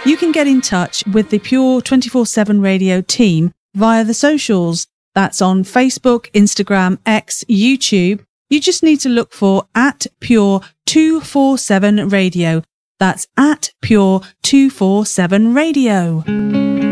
You can get in touch with the Pure 24/7 Radio team via the socials. That's on Facebook, Instagram, X, YouTube. You just need to look for @Pure 247 Radio. That's @Pure 247 Radio.